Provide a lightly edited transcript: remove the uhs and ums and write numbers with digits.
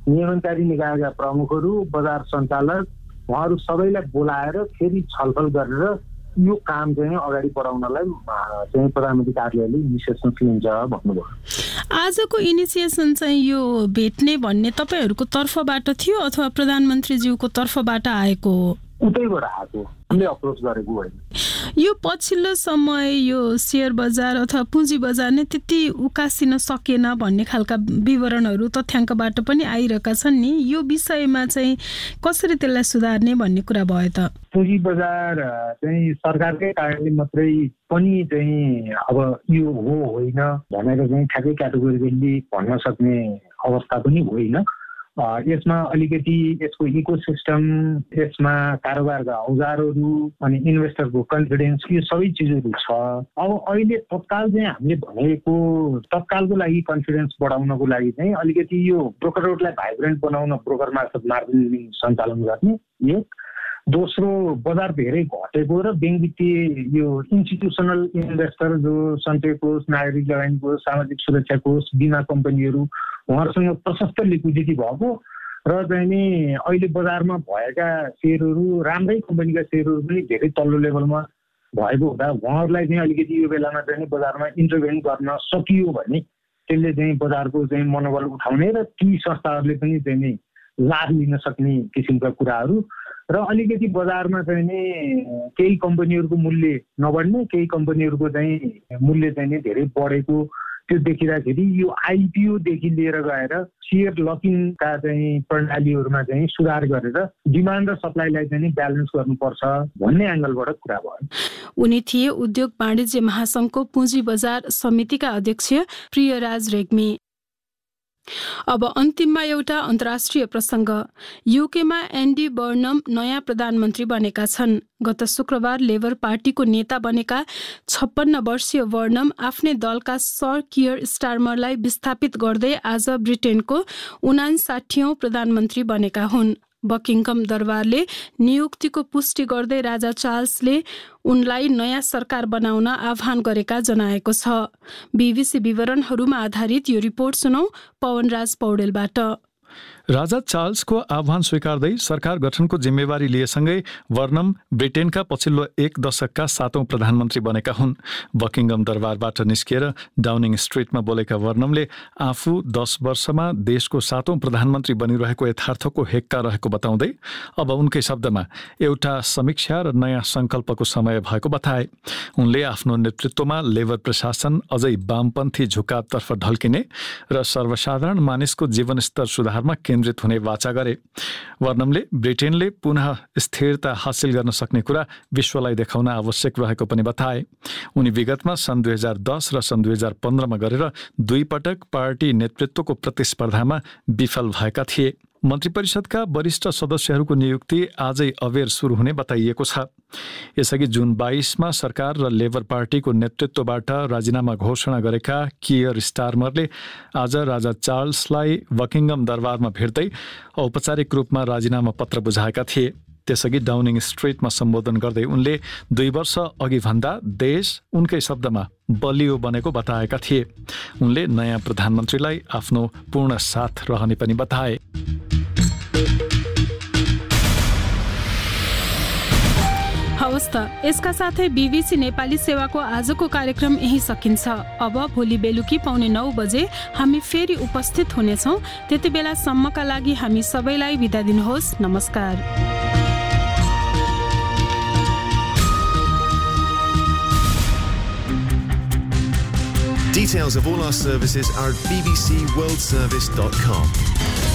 नियमनकारी निकायका प्रमुखहरू, बजार सञ्चालक, उहाँहरू सबैलाई बोलाएर फेरि छलफल गरेर यो काम चाहिँ अगाडि बढाउनलाई चाहिँ प्रधानमन्त्री कार्यालयले इनिसिएसन लिन्छ भन्नुभयो। आजको इनिसिएसन चाहिँ यो भेट्ने भन्ने तपाईँहरूको तर्फबाट थियो अथवा प्रधानमन्त्रीज्यूको तर्फबाट आएको हो? उतैबाट आएको, हामीले अप्रोच गरेको होइन। यो पछिल्लो समय यो शेयर बजार अथवा पुँजी बजार नै त्यति उकासिन सकेन भन्ने खालका विवरणहरू तथ्याङ्कबाट पनि आइरहेका छन् नि, यो विषयमा चाहिँ कसरी त्यसलाई सुधार्ने भन्ने कुरा भयो त? पुँजी बजार चाहिँ सरकारकै कारणले मात्रै पनि चाहिँ अब यो हो होइन भनेर चाहिँ ठ्याक्कै क्याटेगोरिकली भन्न सक्ने अवस्था पनि होइन। यसमा अलिकति यसको इकोसिस्टम, यसमा कारोबारका औजारहरू अनि इन्भेस्टरको कन्फिडेन्स, यो सबै चिजहरू छ। अब अहिले तत्काल चाहिँ हामीले भनेको तत्कालको लागि कन्फिडेन्स बढाउनको लागि चाहिँ अलिकति यो ब्रोकरहरूलाई भाइब्रेन्ट बनाउन ब्रोकर मार्फत मार्केटिङ सञ्चालन गर्ने एक। दोस्रो, बजार धेरै घटेको र बैंक वित्तीय यो इन्स्टिट्युसनल इन्भेस्टर जो सञ्चय कोष, नागरिक लगानी कोष, सामाजिक सुरक्षा कोष, बिमा कम्पनीहरू, उहाँहरूसँग प्रशस्त लिक्विडिटी भएको र चाहिँ नि अहिले बजारमा भएका सेयरहरू, राम्रै कम्पनीका सेयरहरू पनि धेरै तल्लो लेभलमा भएको हुँदा उहाँहरूलाई चाहिँ अलिकति यो बेलामा चाहिँ बजारमा इन्टरभेन गर्न सकियो भने त्यसले चाहिँ बजारको चाहिँ मनोबल उठाउने र ती संस्थाहरूले पनि चाहिँ नि लाभ लिन सक्ने किसिमका कुराहरू र अलिकति बजारमा चाहिँ नि केही कम्पनीहरूको मूल्य नबढ्ने, केही कम्पनीहरूको चाहिँ मूल्य चाहिँ नि धेरै बढेको त्यो देखिँदाखेरि यो आइपिओदेखि लिएर गएर सेयर लकिङका चाहिँ प्रणालीहरूमा चाहिँ सुधार गरेर डिमान्ड र सप्लाईलाई चाहिँ ब्यालेन्स गर्नुपर्छ भन्ने एङ्गलबाट कुरा भयो। उनी थिए उद्योग वाणिज्य महासङ्घको पुँजी बजार समितिका अध्यक्ष प्रियराज रेग्मी। अब अन्तिममा एउटा अन्तर्राष्ट्रिय प्रसङ्ग। युकेमा एन्डी बर्नम नयाँ प्रधानमन्त्री बनेका छन्। गत शुक्रबार लेबर पार्टीको नेता बनेका 56 वर्षीय बर्नम आफ्नै दलका सर कियर स्टारमरलाई विस्थापित गर्दै आज ब्रिटेनको 59औं प्रधानमन्त्री बनेका हुन्। बकिङकम दरबारले नियुक्तिको पुष्टि गर्दै राजा चार्ल्सले उनलाई नयाँ सरकार बनाउन आह्वान गरेका जनाएको छ। बीबीसी विवरणहरूमा आधारित यो रिपोर्ट सुनौ पवनराज पौडेलबाट। राजा चार्ल्सको आह्वान स्वीकार्दै सरकार गठनको जिम्मेवारी लिएसँगै बर्नम ब्रिटेनका पछिल्लो एक दशकका 7औं प्रधानमन्त्री बनेका हुन्। बकिङम दरबारबाट निस्किएर डाउनिङ स्ट्रिटमा बोलेका बर्नमले आफू 10 वर्षमा देशको 7औं प्रधानमन्त्री बनिरहेको यथार्थको हेक्का रहेको बताउँदै अब उनकै शब्दमा एउटा समीक्षा र नयाँ सङ्कल्पको समय भएको बताए। उनले आफ्नो नेतृत्वमा लेबर प्रशासन अझै वामपन्थी झुकावतर्फ ढल्किने र सर्वसाधारण मानिसको जीवनस्तर सुधारमा केन्द्रित हुने वाचा गरे। बर्नमले ब्रिटेनले पुनः स्थिरता हासिल गर्न सक्ने कुरा विश्वलाई देखाउन आवश्यक रहेको पनि बताए। उनी विगतमा सन् 2010 र सन् 2015 मा गरेर 2 पटक पार्टी नेतृत्वको प्रतिस्पर्धामा विफल भएका थिए। मन्त्री परिषदका वरिष्ठ सदस्यहरूको नियुक्ति आजै अबेर सुरु हुने बताइएको छ। यसअघि जुन 22 मा सरकार र लेबर पार्टीको नेतृत्वबाट राजीनामा घोषणा गरेका कियर स्टारमरले आज राजा चार्ल्सलाई बकिङम दरबारमा भेट्दै औपचारिक रूपमा राजीनामा पत्र बुझाएका थिए। त्यसअघि डाउनिङ स्ट्रिटमा सम्बोधन गर्दै उनले 2 वर्ष अघि भन्दा देश उनकै शब्दमा बलियो बनेको बताएका थिए। उनले नयाँ प्रधानमन्त्रीलाई आफ्नो पूर्ण साथ रहने पनि बताए। हवस् त, यसका साथै बीबीसी नेपाली सेवाको आजको कार्यक्रम यही सकिन्छ। अब भोलि बेलुकी 9:15 बजे हामी फेरि उपस्थित हुनेछौँ। त्यति बेलासम्मका लागि हामी सबैलाई बिदा दिनुहोस्। नमस्कार। Details of all our services are at bbcworldservice.com.